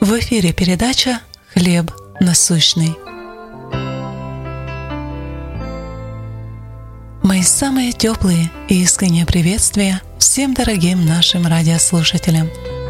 В эфире передача «Хлеб насущный». Мои самые теплые и искренние приветствия всем дорогим нашим радиослушателям.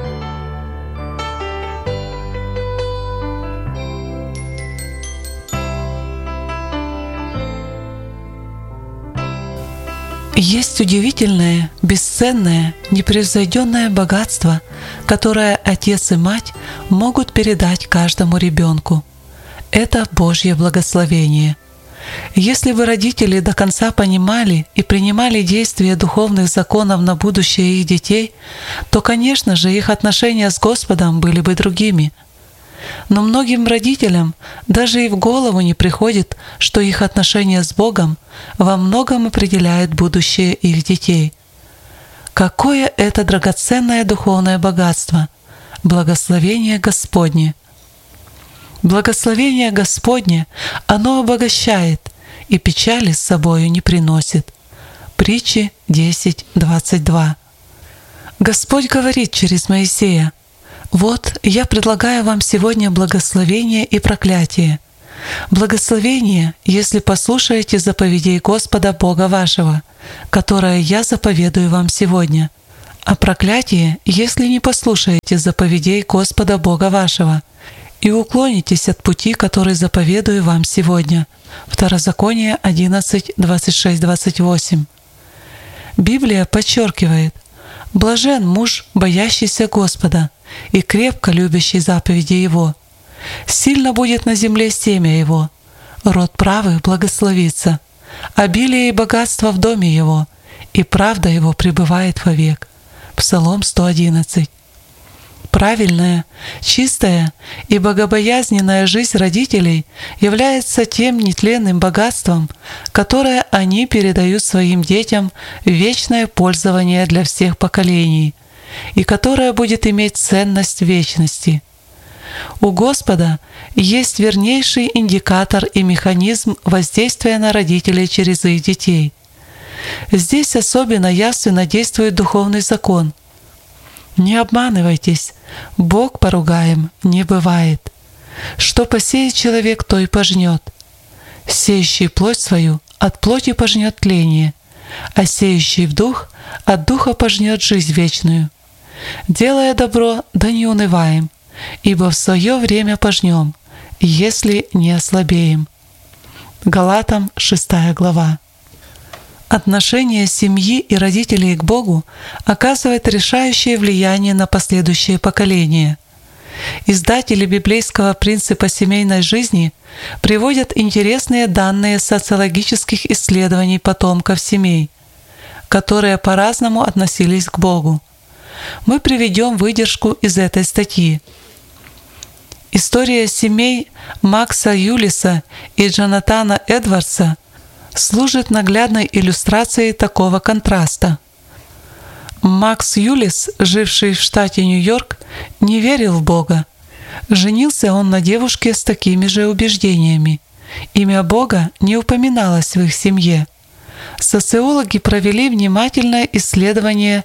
Есть удивительное, бесценное, непревзойденное богатство, которое отец и мать могут передать каждому ребенку. Это Божье благословение. Если бы родители до конца понимали и принимали действия духовных законов на будущее их детей, то, конечно же, их отношения с Господом были бы другими. Но многим родителям даже и в голову не приходит, что их отношения с Богом во многом определяет будущее их детей. Какое это драгоценное духовное богатство! Благословение Господне! Благословение Господне, оно обогащает и печали с собою не приносит. Притчи 10:22. Господь говорит через Моисея: «Вот я предлагаю вам сегодня благословение и проклятие. Благословение, если послушаете заповедей Господа Бога вашего, которое я заповедую вам сегодня, а проклятие, если не послушаете заповедей Господа Бога вашего и уклонитесь от пути, который заповедую вам сегодня». Второзаконие 11:26-28. Библия подчеркивает: «Блажен муж, боящийся Господа и крепко любящий заповеди Его. Сильно будет на земле семя Его, род правых благословится, обилие и богатство в доме Его, и правда Его пребывает вовек». Псалом 111. Правильная, чистая и богобоязненная жизнь родителей является тем нетленным богатством, которое они передают своим детям в вечное пользование для всех поколений, и которое будет иметь ценность вечности. У Господа есть вернейший индикатор и механизм воздействия на родителей через их детей. Здесь особенно явственно действует духовный закон. Не обманывайтесь, Бог поругаем не бывает. Что посеет человек, то и пожнет. Сеющий плоть свою от плоти пожнет тление, а сеющий в дух от духа пожнет жизнь вечную. Делая добро, да не унываем, ибо в свое время пожнем, если не ослабеем. Галатам 6 глава. Отношение семьи и родителей к Богу оказывает решающее влияние на последующие поколения. Издатели библейского принципа семейной жизни приводят интересные данные социологических исследований потомков семей, которые по-разному относились к Богу. Мы приведем выдержку из этой статьи. История семей Макса Юлиса и Джонатана Эдвардса служит наглядной иллюстрацией такого контраста. Макс Юлис, живший в штате Нью-Йорк, не верил в Бога. Женился он на девушке с такими же убеждениями. Имя Бога не упоминалось в их семье. Социологи провели внимательное исследование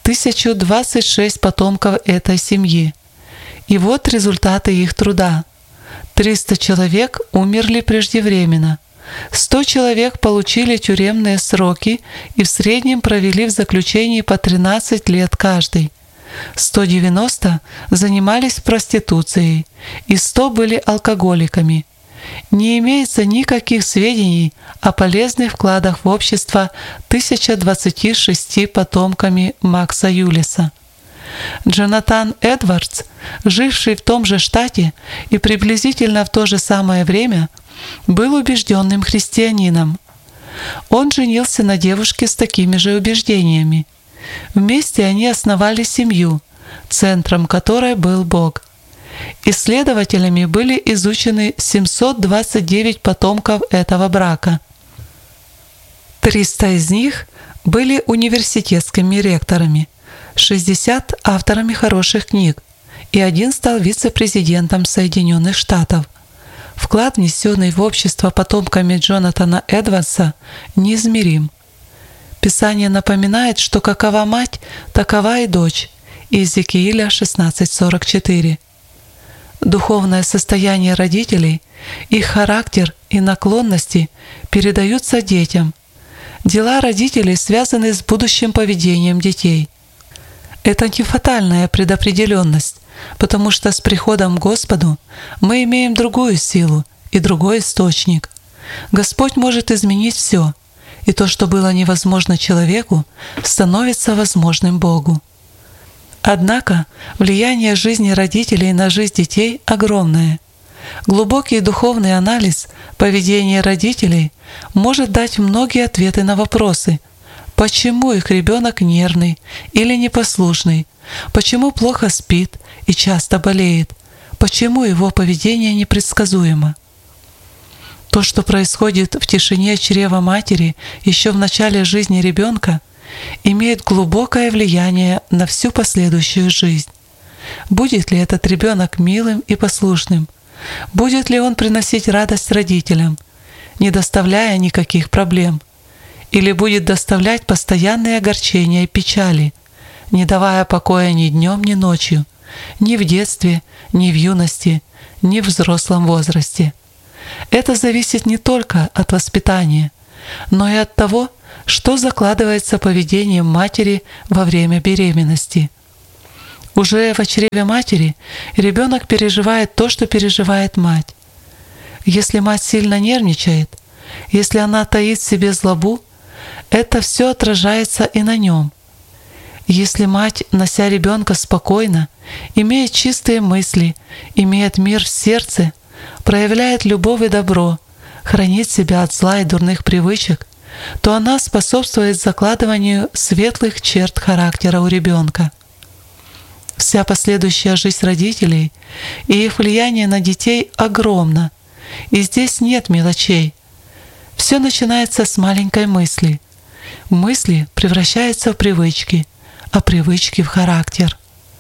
1026 потомков этой семьи. И вот результаты их труда. 300 человек умерли преждевременно. 100 человек получили тюремные сроки и в среднем провели в заключении по 13 лет каждый. 190 занимались проституцией, и 100 были алкоголиками. Не имеется никаких сведений о полезных вкладах в общество 1026 потомками Макса Юлиса. Джонатан Эдвардс, живший в том же штате и приблизительно в то же самое время, был убежденным христианином. Он женился на девушке с такими же убеждениями. Вместе они основали семью, центром которой был Бог. Исследователями были изучены 729 потомков этого брака. 300 из них были университетскими ректорами, 60 – авторами хороших книг, и 1 стал вице-президентом Соединенных Штатов. Вклад, внесенный в общество потомками Джонатана Эдвардса, неизмерим. Писание напоминает, что какова мать, такова и дочь. Иезекииля 16:44. Духовное состояние родителей, их характер и наклонности передаются детям. Дела родителей связаны с будущим поведением детей. Это не фатальная предопределенность, потому что с приходом к Господу мы имеем другую силу и другой источник. Господь может изменить все, и то, что было невозможно человеку, становится возможным Богу. Однако влияние жизни родителей на жизнь детей огромное. Глубокий духовный анализ поведения родителей может дать многие ответы на вопросы, почему их ребенок нервный или непослушный, почему плохо спит и часто болеет, почему его поведение непредсказуемо. То, что происходит в тишине чрева матери еще в начале жизни ребенка, имеет глубокое влияние на всю последующую жизнь. Будет ли этот ребенок милым и послушным? Будет ли он приносить радость родителям, не доставляя никаких проблем? Или будет доставлять постоянные огорчения и печали, не давая покоя ни днем, ни ночью, ни в детстве, ни в юности, ни в взрослом возрасте? Это зависит не только от воспитания, но и от того, что закладывается поведением матери во время беременности. Уже в чреве матери ребенок переживает то, что переживает мать. Если мать сильно нервничает, если она таит в себе злобу, это все отражается и на нем. Если мать, нося ребенка спокойно, имеет чистые мысли, имеет мир в сердце, проявляет любовь и добро, хранит себя от зла и дурных привычек, то она способствует закладыванию светлых черт характера у ребенка. Вся последующая жизнь родителей и их влияние на детей огромно, и здесь нет мелочей. Все начинается с маленькой мысли. Мысли превращаются в привычки, а привычки в характер.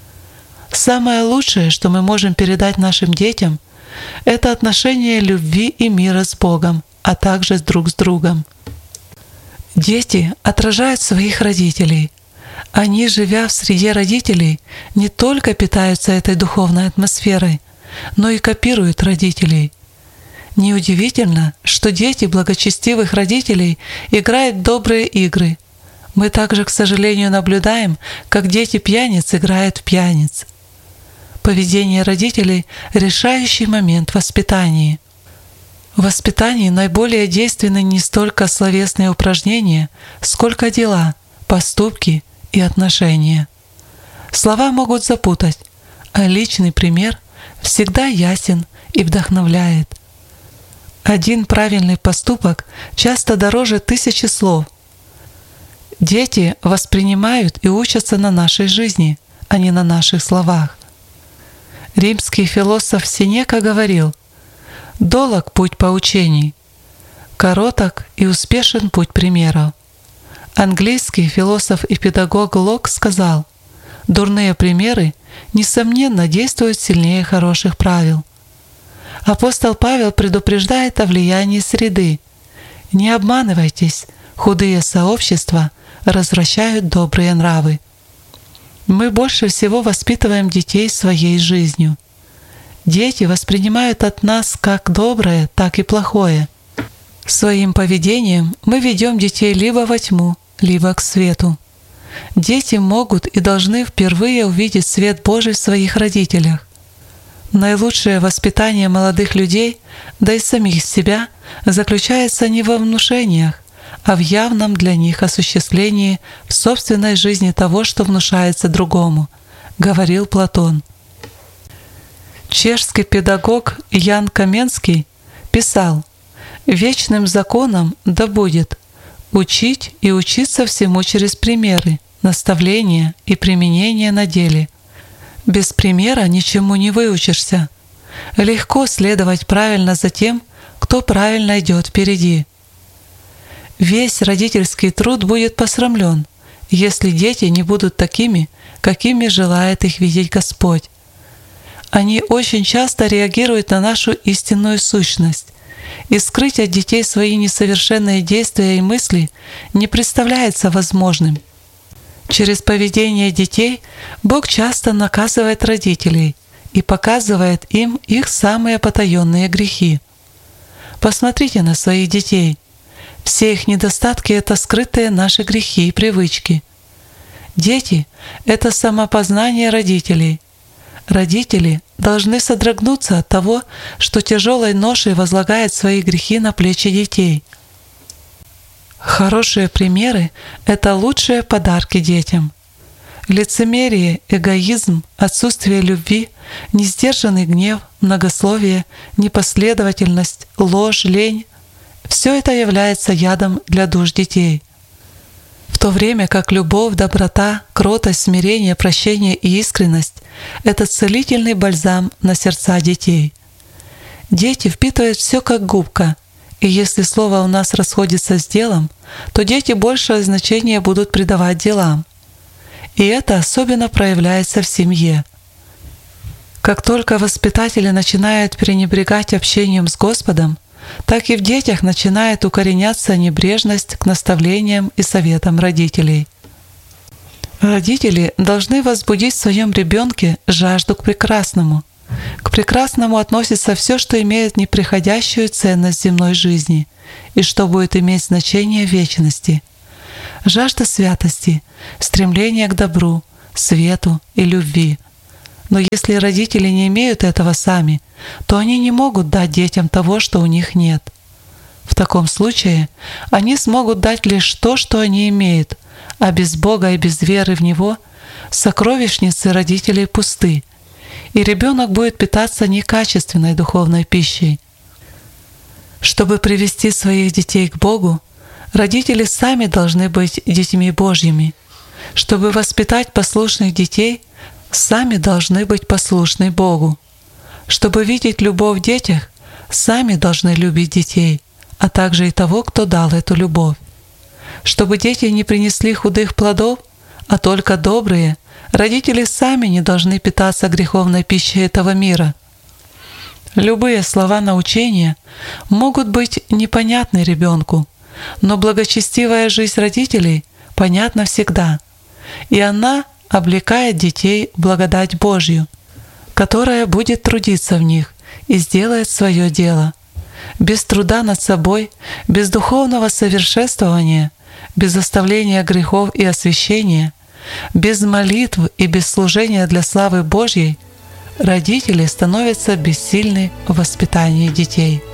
Самое лучшее, что мы можем передать нашим детям, это отношение любви и мира с Богом, а также друг с другом. Дети отражают своих родителей. Они, живя в среде родителей, не только питаются этой духовной атмосферой, но и копируют родителей. Неудивительно, что дети благочестивых родителей играют в добрые игры. Мы также, к сожалению, наблюдаем, как дети пьяниц играют в пьяниц. Поведение родителей – решающий момент в воспитании. В воспитании наиболее действенны не столько словесные упражнения, сколько дела, поступки и отношения. Слова могут запутать, а личный пример всегда ясен и вдохновляет. Один правильный поступок часто дороже 1000 слов. Дети воспринимают и учатся на нашей жизни, а не на наших словах. Римский философ Сенека говорил: «Долог путь поучений, короток и успешен путь примеров». Английский философ и педагог Лок сказал: «Дурные примеры, несомненно, действуют сильнее хороших правил». Апостол Павел предупреждает о влиянии среды. «Не обманывайтесь, худые сообщества развращают добрые нравы». Мы больше всего воспитываем детей своей жизнью. Дети воспринимают от нас как доброе, так и плохое. Своим поведением мы ведем детей либо во тьму, либо к свету. Дети могут и должны впервые увидеть свет Божий в своих родителях. Наилучшее воспитание молодых людей, да и самих себя, заключается не во внушениях, а в явном для них осуществлении в собственной жизни того, что внушается другому, говорил Платон. Чешский педагог Ян Каменский писал: «Вечным законом да будет учить и учиться всему через примеры, наставления и применение на деле. Без примера ничему не выучишься. Легко следовать правильно за тем, кто правильно идет впереди. Весь родительский труд будет посрамлен, если дети не будут такими, какими желает их видеть Господь. Они очень часто реагируют на нашу истинную сущность, и скрыть от детей свои несовершенные действия и мысли не представляется возможным. Через поведение детей Бог часто наказывает родителей и показывает им их самые потаенные грехи. Посмотрите на своих детей. Все их недостатки — это скрытые наши грехи и привычки. Дети — это самопознание родителей. Родители должны содрогнуться от того, что тяжелой ношей возлагает свои грехи на плечи детей. Хорошие примеры — это лучшие подарки детям. Лицемерие, эгоизм, отсутствие любви, несдержанный гнев, многословие, непоследовательность, ложь, лень — все это является ядом для душ детей. В то время как любовь, доброта, кротость, смирение, прощение и искренность — это целительный бальзам на сердца детей. Дети впитывают все как губка, и если слово у нас расходится с делом, то дети большее значение будут придавать делам. И это особенно проявляется в семье. Как только воспитатели начинают пренебрегать общением с Господом, так и в детях начинает укореняться небрежность к наставлениям и советам родителей. Родители должны возбудить в своем ребенке жажду к прекрасному. К прекрасному относится все, что имеет неприходящую ценность земной жизни и что будет иметь значение в вечности. Жажда святости, стремление к добру, свету и любви. Но если родители не имеют этого сами, то они не могут дать детям того, что у них нет. В таком случае они смогут дать лишь то, что они имеют, а без Бога и без веры в Него сокровищницы родителей пусты, и ребенок будет питаться некачественной духовной пищей. Чтобы привести своих детей к Богу, родители сами должны быть детьми Божьими. Чтобы воспитать послушных детей, сами должны быть послушны Богу. Чтобы видеть любовь в детях, сами должны любить детей, а также и того, кто дал эту любовь. Чтобы дети не принесли худых плодов, а только добрые, родители сами не должны питаться греховной пищей этого мира. Любые слова научения могут быть непонятны ребенку, но благочестивая жизнь родителей понятна всегда, и она облекает детей в благодать Божью, которая будет трудиться в них и сделает свое дело. Без труда над собой, без духовного совершенствования, без оставления грехов и освящения, без молитв и без служения для славы Божьей родители становятся бессильны в воспитании детей.